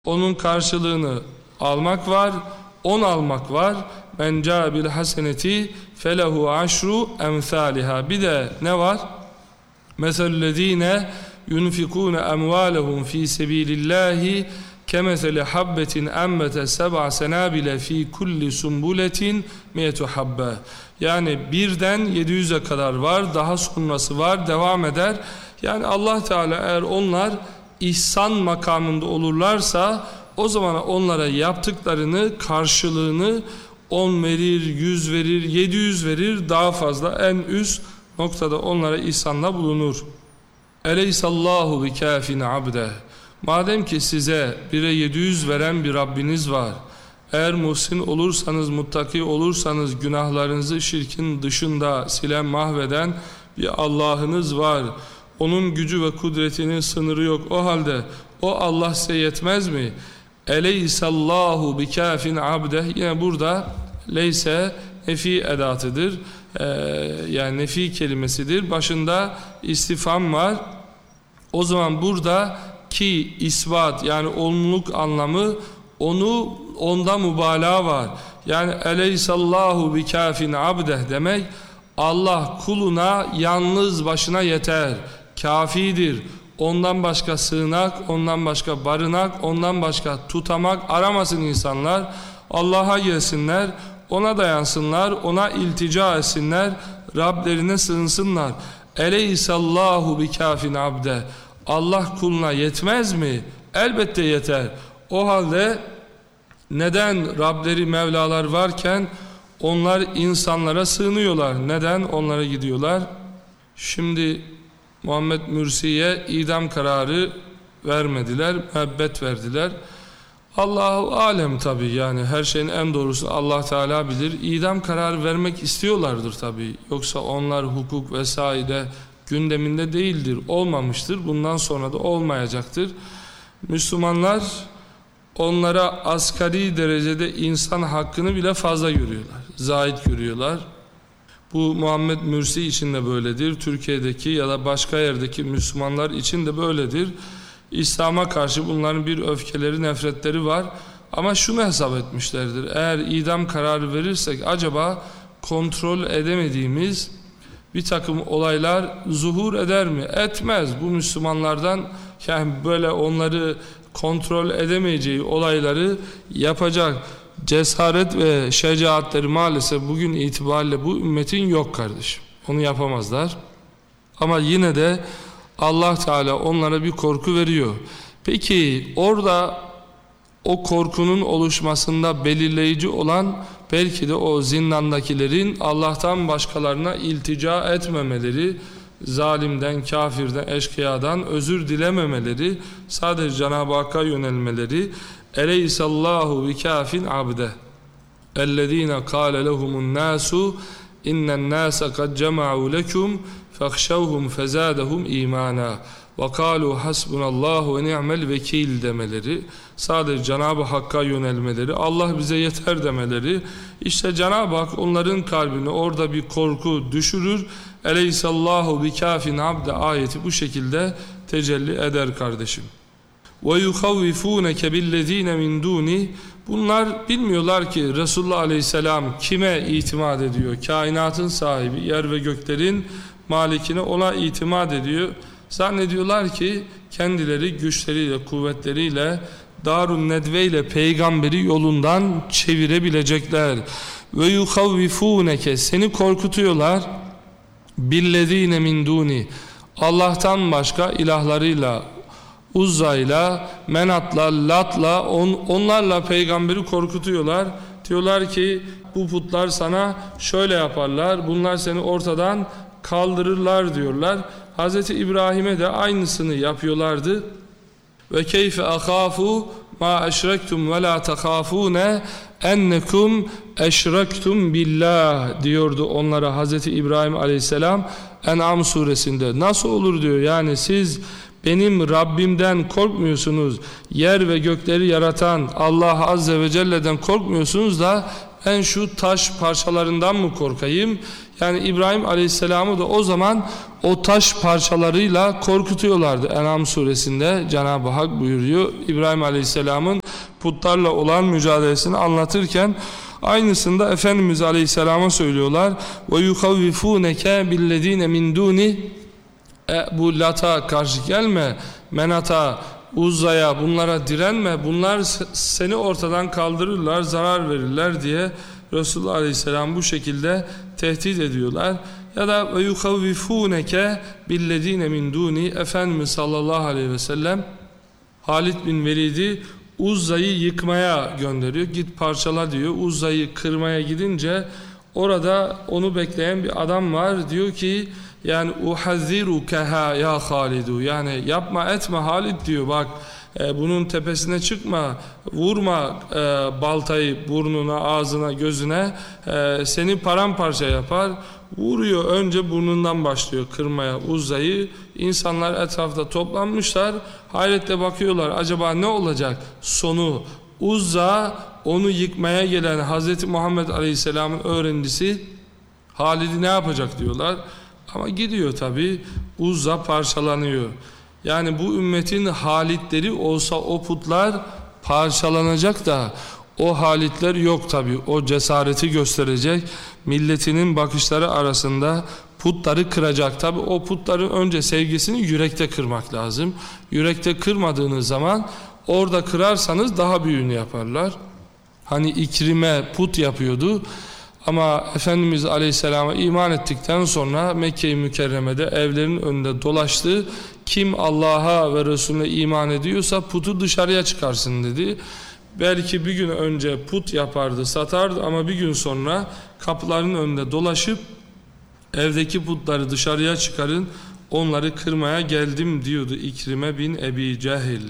Onun karşılığını almak var, 10 almak var. Men caa bil haseneti felehu aşru emsaliha. Bir de ne var? Meselüllezine yunfikune emvalehum fi sebilillahi kemeseli habbetin emmete seb'a senabile fi kulli sumbuletin miyetu habbe. Yani birden 700'e kadar var, daha sonrası var, devam eder. Yani Allah Teala eğer onlar ihsan makamında olurlarsa o zaman onlara yaptıklarını karşılığını 10 verir, 100 verir, 700 verir, daha fazla en üst noktada onlara ihsanda bulunur. Eleysallahu bikâfin abdeh. Madem ki size 1'e 700 veren bir Rabbiniz var, eğer muhsin olursanız, muttaki olursanız, günahlarınızı şirkin dışında silen, mahveden bir Allah'ınız var. Onun gücü ve kudretinin sınırı yok. O halde o Allah size yetmez mi? Eleysallahu bikâfin abdeh. Yine burada leyse nefi edatıdır. Yani nefi kelimesidir. Başında istifham var. O zaman burada ki isbat yani olumluluk anlamı onda mübalağa var. Yani eleysallahu bikâfin abdeh demek Allah kuluna yalnız başına yeter. Kafidir. Ondan başka sığınak, ondan başka barınak, ondan başka tutamak aramasın insanlar. Allah'a gelsinler, ona dayansınlar, ona iltica etsinler, Rablerine sığınsınlar. Eleysallahu bikâfin abde. Allah kuluna yetmez mi? Elbette yeter. O halde neden Rableri Mevlalar varken onlar insanlara sığınıyorlar? Neden onlara gidiyorlar? Şimdi Muhammed Mürsi'ye idam kararı vermediler, müebbet verdiler. Allahu alem tabi, yani her şeyin en doğrusu Allah Teala bilir. İdam kararı vermek istiyorlardır tabi. Yoksa onlar hukuk vesaire gündeminde değildir, olmamıştır. Bundan sonra da olmayacaktır. Müslümanlar onlara asgari derecede insan hakkını bile fazla görüyorlar, zahit görüyorlar. Bu Muhammed Mürsi için de böyledir. Türkiye'deki ya da başka yerdeki Müslümanlar için de böyledir. İslam'a karşı bunların bir öfkeleri, nefretleri var. Ama şunu hesap etmişlerdir. Eğer idam kararı verirsek acaba kontrol edemediğimiz bir takım olaylar zuhur eder mi? Etmez. Bu Müslümanlardan yani böyle onları kontrol edemeyeceği olayları yapacak cesaret ve şecaatleri maalesef bugün itibariyle bu ümmetin yok kardeşim. Onu yapamazlar. Ama yine de Allah Teala onlara bir korku veriyor. Peki orada o korkunun oluşmasında belirleyici olan belki de o zindandakilerin Allah'tan başkalarına iltica etmemeleri, zalimden, kafirden, eşkıyadan özür dilememeleri, sadece Cenab-ı Hakk'a yönelmeleri. Eleysallahu bikâfin abde ellezîne kâle lehumun nâsu innen nâse kad cema'u lekum fekşevhum fezâdehum imâna ve kâlu hasbunallahu ve ni'mel vekil demeleri, sadece Cenab-ı Hakk'a yönelmeleri, Allah bize yeter demeleri, işte Cenab-ı Hak onların kalbine orada bir korku düşürür. Eleysallahu bikâfin abde ayeti bu şekilde tecelli eder kardeşim. وَيُخَوِّفُونَكَ بِالَّذ۪ينَ مِنْ دُونِ. Bunlar bilmiyorlar ki Resulullah Aleyhisselam kime itimat ediyor? Kainatın sahibi, yer ve göklerin malikine, ona itimat ediyor. Zannediyorlar ki kendileri güçleriyle, kuvvetleriyle, Darun Nedve ile peygamberi yolundan çevirebilecekler. وَيُخَوِّفُونَكَ seni korkutuyorlar. بِالَّذ۪ينَ مِنْ دُونِ Allah'tan başka ilahlarıyla, Uzza'yla, Menat'la, Lat'la, onlarla peygamberi korkutuyorlar. Diyorlar ki bu putlar sana şöyle yaparlar, bunlar seni ortadan kaldırırlar diyorlar. Hz. İbrahim'e de aynısını yapıyorlardı. Ve keyfe akhafu ma eşrektum ve la tehafune ennekum eşrektum billah diyordu onlara Hz. İbrahim Aleyhisselam En'am suresinde. Nasıl olur diyor, yani siz benim Rabbimden korkmuyorsunuz, yer ve gökleri yaratan Allah Azze ve Celle'den korkmuyorsunuz da ben şu taş parçalarından mı korkayım? Yani İbrahim Aleyhisselam'ı da o zaman o taş parçalarıyla korkutuyorlardı. En'am suresinde Cenab-ı Hak buyuruyor. İbrahim Aleyhisselam'ın putlarla olan mücadelesini anlatırken aynısında Efendimiz Aleyhisselam'a söylüyorlar. Ve yukavvifuneke billezine min duni, bu Lat'a karşı gelme, Menat'a, Uzza'ya, bunlara direnme, bunlar seni ortadan kaldırırlar, zarar verirler diye Resulullah Aleyhisselam bu şekilde tehdit ediyorlar. Ya da ve yukavvifuneke billezine min duni, Efendimiz sallallahu aleyhi ve sellem Halid bin Velid'i Uzza'yı yıkmaya gönderiyor. Git parçala diyor. Uzza'yı kırmaya gidince orada onu bekleyen bir adam var. Diyor ki yani uhazzirukeha ya Halidu, yani yapma etme Halid diyor, bak bunun tepesine çıkma, vurma baltayı burnuna, ağzına, gözüne, seni paramparça yapar. Vuruyor, önce burnundan başlıyor kırmaya Uzza'yı. İnsanlar etrafta toplanmışlar, hayretle bakıyorlar, acaba ne olacak sonu? Uzza, onu yıkmaya gelen Hz. Muhammed Aleyhisselam'ın öğrencisi Halid'i ne yapacak diyorlar. Ama gidiyor tabi, Uzza parçalanıyor. Yani bu ümmetin Halitleri olsa o putlar parçalanacak da o Halitler yok tabi. O cesareti gösterecek, milletinin bakışları arasında putları kıracak. Tabi o putların önce sevgisini yürekte kırmak lazım. Yürekte kırmadığınız zaman orada kırarsanız daha büyüğünü yaparlar. Hani İkrime put yapıyordu. Ama Efendimiz Aleyhisselam'a iman ettikten sonra Mekke-i Mükerreme'de evlerin önünde dolaştı. Kim Allah'a ve Resulüne iman ediyorsa putu dışarıya çıkarsın dedi. Belki bir gün önce put yapardı, satardı ama bir gün sonra kapıların önünde dolaşıp evdeki putları dışarıya çıkarın, onları kırmaya geldim diyordu İkrime bin Ebi Cehil.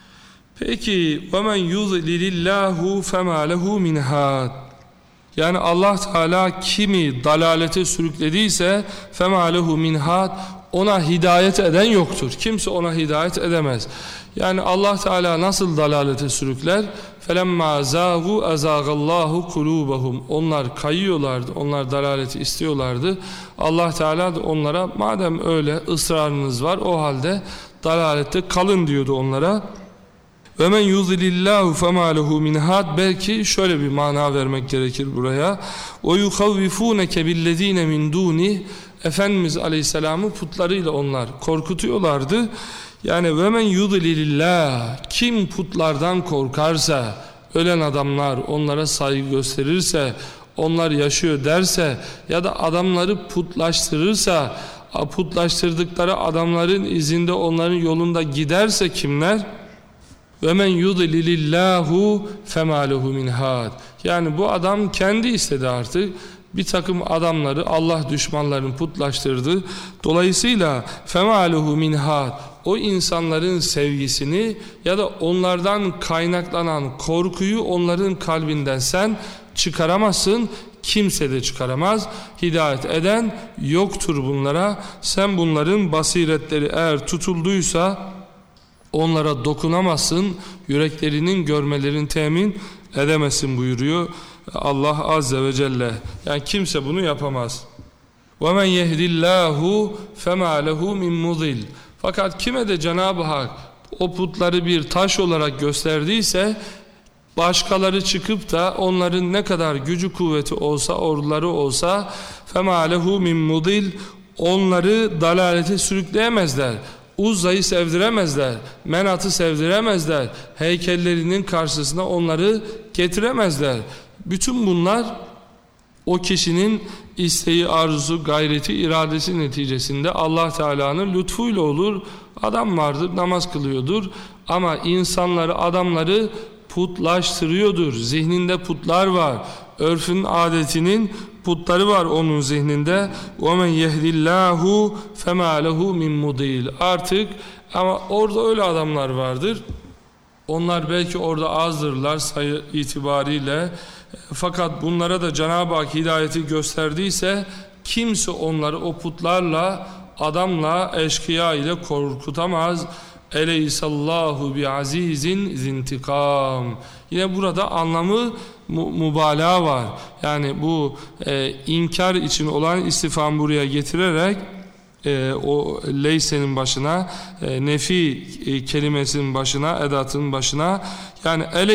Peki وَمَنْ يُضْلِلِ اللّٰهُ فَمَا لَهُ مِنْ هَادٍ. Yani Allah Teala kimi dalalete sürüklediyse فَمَا لَهُ مِنْ هَادٍ, ona hidayet eden yoktur. Kimse ona hidayet edemez. Yani Allah Teala nasıl dalalete sürükler? فَلَمَّا زَاغُوا اَزَاغَ اللّٰهُ قُلُوبَهُمْ. Onlar kayıyorlardı, onlar dalaleti istiyorlardı. Allah Teala da onlara madem öyle ısrarınız var, o halde dalalette kalın diyordu onlara. وَمَنْ يُضْلِلِ اللّٰهُ فَمَا لَهُ مِنْ هَادٍ. Belki şöyle bir mana vermek gerekir buraya. وَيُخَوِّفُونَكَ بِالَّذ۪ينَ مِنْ دُونِهِ. Efendimiz Aleyhisselam'ı putlarıyla onlar korkutuyorlardı. Yani وَمَنْ يُضْلِلِ اللّٰهِ, kim putlardan korkarsa, ölen adamlar onlara saygı gösterirse, onlar yaşıyor derse ya da adamları putlaştırırsa, putlaştırdıkları adamların izinde, onların yolunda giderse kimler? وَمَنْ يُضْلِلِ اللّٰهُ فَمَا لَهُ مِنْ هَادٍ. Yani bu adam kendi istedi artık. Bir takım adamları Allah düşmanlarını putlaştırdı. Dolayısıyla فَمَا لَهُ مِنْ هَادٍ. O insanların sevgisini ya da onlardan kaynaklanan korkuyu onların kalbinden sen çıkaramazsın. Kimse de çıkaramaz. Hidayet eden yoktur bunlara. Sen bunların basiretleri eğer tutulduysa onlara dokunamazsın, yüreklerinin görmelerini temin edemezsin buyuruyor Allah Azze ve Celle. Yani kimse bunu yapamaz. وَمَنْ يَهْدِ اللّٰهُ فَمَا لَهُ مِنْ مُضِلٍ. Fakat kime de Cenab-ı Hak o putları bir taş olarak gösterdiyse, başkaları çıkıp da onların ne kadar gücü kuvveti olsa, orduları olsa فَمَا لَهُ مِنْ مُضِلٍ, onları dalalete sürükleyemezler. Uzza'yı sevdiremezler, Menat'ı sevdiremezler, heykellerinin karşısına onları getiremezler. Bütün bunlar o kişinin isteği, arzusu, gayreti, iradesi neticesinde Allah Teala'nın lütfuyla olur. Adam vardır, namaz kılıyordur ama insanları, adamları putlaştırıyordur. Zihninde putlar var. Örfün, adetinin putları var onun zihninde. وَمَنْ يَهْدِ اللّٰهُ فَمَا لَهُ مِنْ مُضِيلٍ. Artık ama orada öyle adamlar vardır. Onlar belki orada azdırlar sayı itibariyle. Fakat bunlara da Cenab-ı Hak hidayeti gösterdiyse kimse onları o putlarla, adamla, eşkıya ile korkutamaz. Eleysallahu bi azizin zintikam. Yine burada anlamı mübalağa var. Yani bu inkar için olan istifham buraya getirerek o leysenin başına, nefi kelimesinin başına, edatın başına, yani